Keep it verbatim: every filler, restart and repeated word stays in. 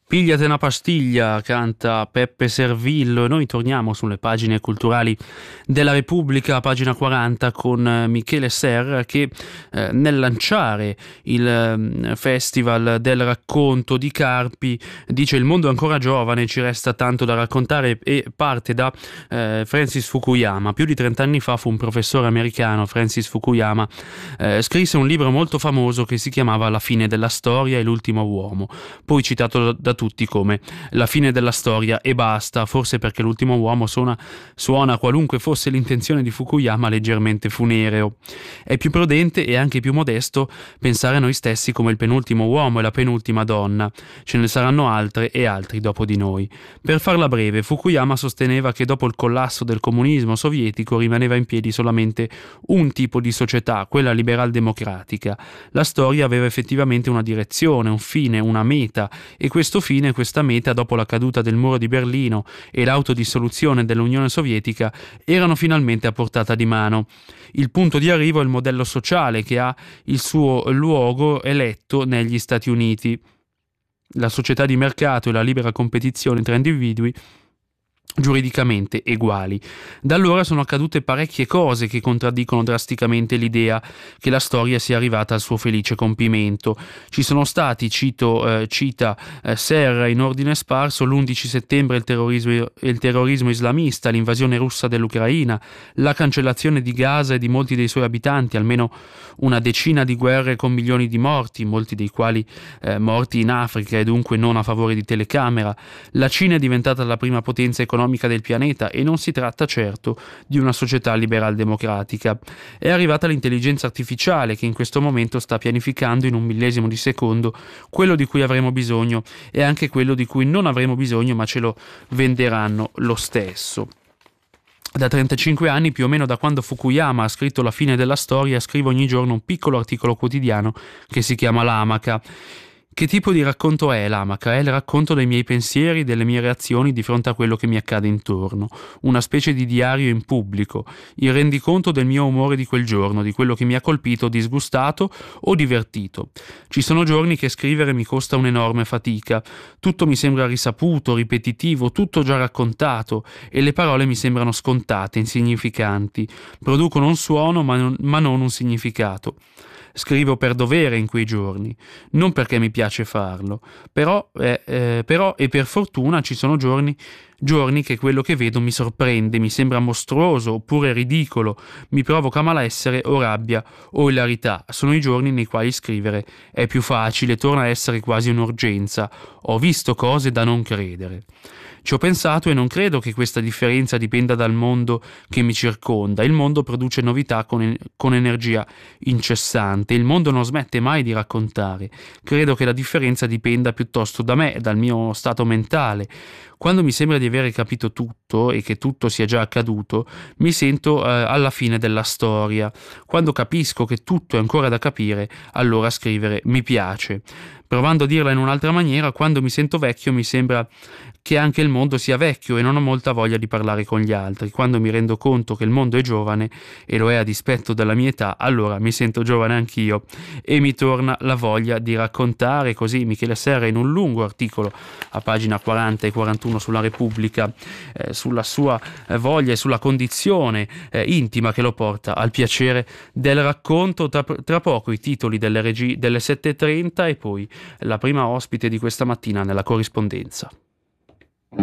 Pigliate una pastiglia, canta Peppe Servillo, e noi torniamo sulle pagine culturali della Repubblica, pagina quaranta, con eh, Michele Serra che eh, nel lanciare il eh, Festival del racconto di Carpi dice: il mondo è ancora giovane, ci resta tanto da raccontare, e parte da eh, Francis Fukuyama. Più di trent'anni fa fu un professore americano, Francis Fukuyama, eh, scrisse un libro molto famoso che si chiamava La fine della storia e l'ultimo uomo, poi citato da tutti come la fine della storia e basta, forse perché l'ultimo uomo suona, suona, qualunque fosse l'intenzione di Fukuyama, leggermente funereo. È più prudente e anche più modesto pensare a noi stessi come il penultimo uomo e la penultima donna. Ce ne saranno altre e altri dopo di noi. Per farla breve, Fukuyama sosteneva che dopo il collasso del comunismo sovietico rimaneva in piedi solamente un tipo di società, quella liberal-democratica. La storia aveva effettivamente una direzione, un fine, una meta, e questo fine, questa meta, dopo la caduta del muro di Berlino e l'autodissoluzione dell'Unione Sovietica, erano finalmente a portata di mano. Il punto di arrivo è il modello sociale, che ha il suo luogo eletto negli Stati Uniti. La società di mercato e la libera competizione tra individui giuridicamente uguali. Da allora sono accadute parecchie cose che contraddicono drasticamente l'idea che la storia sia arrivata al suo felice compimento. Ci sono stati, cito, eh, cita eh, Serra in ordine sparso, l'undici settembre il terrorismo, il terrorismo islamista, l'invasione russa dell'Ucraina, la cancellazione di Gaza e di molti dei suoi abitanti, almeno una decina di guerre con milioni di morti, molti dei quali eh, morti in Africa e dunque non a favore di telecamera. La Cina è diventata la prima potenza economica del pianeta e non si tratta certo di una società liberal-democratica. È arrivata l'intelligenza artificiale, che in questo momento sta pianificando in un millesimo di secondo quello di cui avremo bisogno e anche quello di cui non avremo bisogno, ma ce lo venderanno lo stesso. Da trentacinque anni, più o meno da quando Fukuyama ha scritto La fine della storia, scrivo ogni giorno un piccolo articolo quotidiano che si chiama L'Amaca. Che tipo di racconto è l'Amaca? È il racconto dei miei pensieri, delle mie reazioni di fronte a quello che mi accade intorno, una specie di diario in pubblico, il rendiconto del mio umore di quel giorno, di quello che mi ha colpito, disgustato o divertito. Ci sono giorni che scrivere mi costa un'enorme fatica, tutto mi sembra risaputo, ripetitivo, tutto già raccontato, e le parole mi sembrano scontate, insignificanti, producono un suono ma non, ma non un significato. Scrivo per dovere in quei giorni, non perché mi piace farlo, però, eh, eh, però e per fortuna ci sono giorni, giorni che quello che vedo mi sorprende, mi sembra mostruoso oppure ridicolo, mi provoca malessere o rabbia o ilarità. Sono i giorni nei quali scrivere è più facile, torna a essere quasi un'urgenza. Ho visto cose da non credere. Ci ho pensato e non credo che questa differenza dipenda dal mondo che mi circonda. Il mondo produce novità con, con energia incessante. Il mondo non smette mai di raccontare. Credo che la differenza dipenda piuttosto da me, dal mio stato mentale. Quando mi sembra di aver capito tutto e che tutto sia già accaduto, mi sento eh, alla fine della storia. Quando capisco che tutto è ancora da capire, allora scrivere mi piace. Provando a dirla in un'altra maniera, quando mi sento vecchio mi sembra che anche il mondo sia vecchio e non ho molta voglia di parlare con gli altri. Quando mi rendo conto che il mondo è giovane e lo è a dispetto della mia età, allora mi sento giovane anch'io e mi torna la voglia di raccontare. Così Michele Serra, in un lungo articolo a pagina quaranta e quarantuno sulla Repubblica, eh, sulla sua eh, voglia e sulla condizione eh, intima che lo porta al piacere del racconto. Tra, tra poco i titoli delle, regi- delle sette e trenta e poi la prima ospite di questa mattina nella corrispondenza.